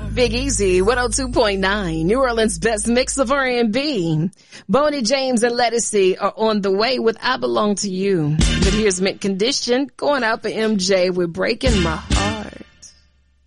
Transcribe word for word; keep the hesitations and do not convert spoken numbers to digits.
Big Easy, one oh two point nine, New Orleans' best mix of R and B. Boney James and Lettucey are on the way with I Belong to You. But here's Mint Condition going out for M J with Breaking My Heart.